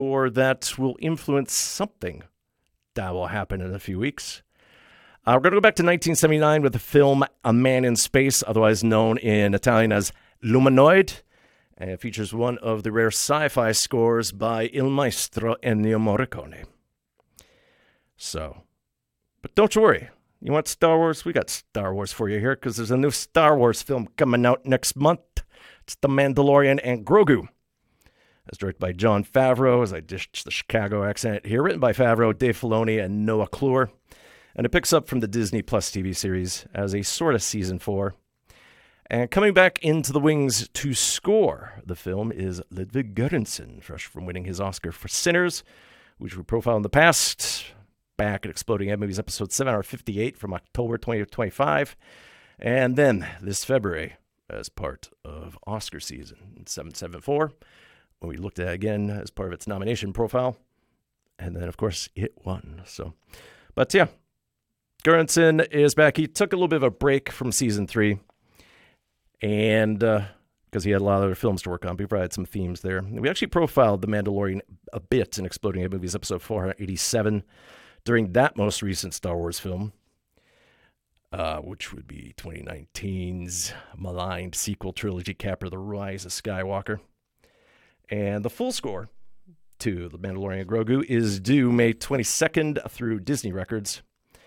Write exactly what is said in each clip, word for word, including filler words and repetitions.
or that will influence something that will happen in a few weeks. Uh, we're going to go back to nineteen seventy-nine with the film A Man in Space, otherwise known in Italian as Lumanoid. And it features one of the rare sci-fi scores by Il Maestro Ennio Morricone. So, but don't you worry. You want Star Wars? We got Star Wars for you here because there's a new Star Wars film coming out next month. It's The Mandalorian and Grogu. It's directed by Jon Favreau, as I dished the Chicago accent here. Written by Favreau, Dave Filoni, and Noah Clure. And it picks up from the Disney Plus T V series as a sort of season four. And coming back into the wings to score the film is Ludwig Göransson, fresh from winning his Oscar for Sinners, which we profiled in the past, back at Exploding Head Movies episode seven fifty-eight from October twenty twenty-five, and then this February as part of Oscar season seven seventy-four, when we looked at it again as part of its nomination profile, and then, of course, it won. So, but yeah, Göransson is back. He took a little bit of a break from season three, and because uh, he had a lot of other films to work on, we provided some themes there. We actually profiled The Mandalorian a bit in Exploding Head Movies episode four eighty-seven during that most recent Star Wars film, uh, which would be twenty nineteen's maligned sequel trilogy capper, The Rise of Skywalker. And the full score to The Mandalorian and Grogu is due May twenty-second through Disney Records.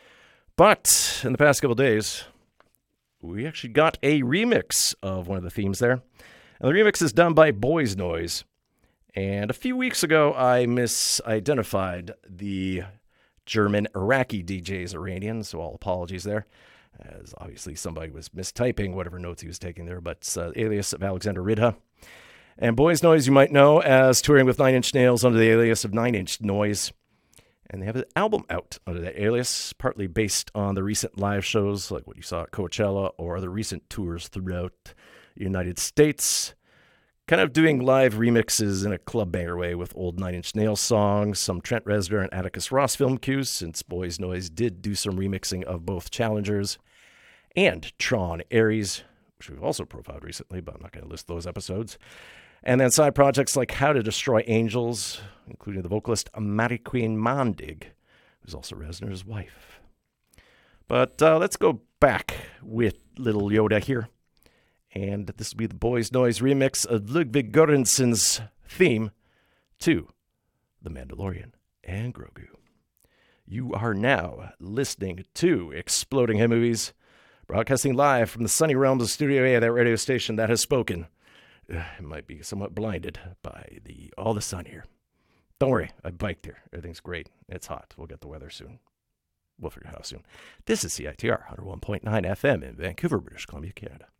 But in the past couple days, we actually got a remix of one of the themes there. And the remix is done by Boys Noise. And a few weeks ago, I misidentified the German Iraqi D J's Iranian, so all apologies there, as obviously somebody was mistyping whatever notes he was taking there, but uh, alias of Alexander Ridha. And Boys Noise, you might know as touring with Nine Inch Nails under the alias of Nine Inch Noise. And they have an album out under that alias, partly based on the recent live shows like what you saw at Coachella or the recent tours throughout the United States. Kind of doing live remixes in a club banger way with old Nine Inch Nails songs, some Trent Reznor and Atticus Ross film cues, since Boys Noise did do some remixing of both Challengers and Tron Ares, which we've also profiled recently, but I'm not going to list those episodes. And then side projects like How to Destroy Angels, including the vocalist Mary Queen Mandig, who's also Reznor's wife. But uh, let's go back with little Yoda here. And this will be the Boys Noise remix of Ludwig Göransson's theme to The Mandalorian and Grogu. You are now listening to Exploding Head Movies, broadcasting live from the sunny realms of Studio A, that radio station that has spoken. It might be somewhat blinded by the all the sun here. Don't worry, I biked here. Everything's great. It's hot. We'll get the weather soon. We'll figure it out soon. This is C I T R one oh one point nine F M in Vancouver, British Columbia, Canada.